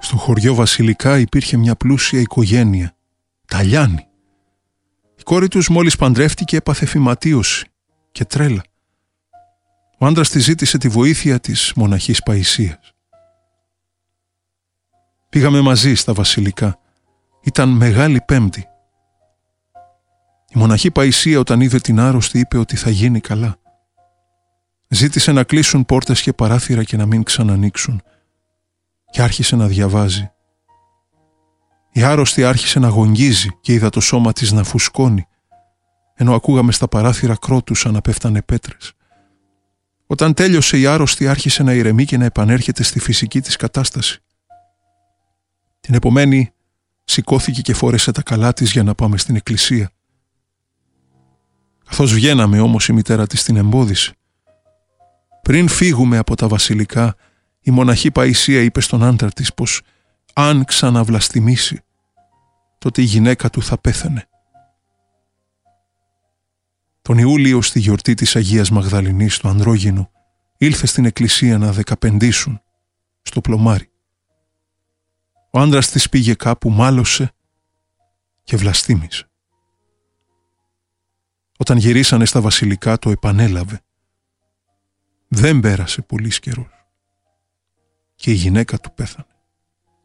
Στο χωριό Βασιλικά υπήρχε μια πλούσια οικογένεια, τα Λιάννη. Η κόρη τους μόλις παντρεύτηκε έπαθε φυματίωση και τρέλα. Ο άντρας της ζήτησε τη βοήθεια της μοναχής Παϊσίας. Πήγαμε μαζί στα Βασιλικά. Ήταν Μεγάλη Πέμπτη. Η μοναχή Παϊσία όταν είδε την άρρωστη είπε ότι θα γίνει καλά. Ζήτησε να κλείσουν πόρτες και παράθυρα και να μην ξανανοίξουν και άρχισε να διαβάζει. Η άρρωστη άρχισε να γογγίζει και είδα το σώμα της να φουσκώνει, ενώ ακούγαμε στα παράθυρα κρότους σαν να πέφτανε πέτρες. Όταν τέλειωσε η άρρωστη άρχισε να ηρεμεί και να επανέρχεται στη φυσική της κατάσταση. Την επομένη σηκώθηκε και φόρεσε τα καλά της για να πάμε στην εκκλησία. Καθώς βγαίναμε όμως η μητέρα της την εμπόδισε. Πριν φύγουμε από τα Βασιλικά, η μοναχή Παϊσία είπε στον άντρα της πως αν ξαναβλαστημίσει, τότε η γυναίκα του θα πέθανε. Τον Ιούλιο στη γιορτή της Αγίας Μαγδαληνής το ανδρόγυνο ήλθε στην εκκλησία να δεκαπεντήσουν στο πλωμάρι. Ο άντρας της πήγε κάπου, μάλωσε και βλαστήμησε. Όταν γυρίσανε στα Βασιλικά το επανέλαβε. Δεν πέρασε πολύς καιρός και η γυναίκα του πέθανε.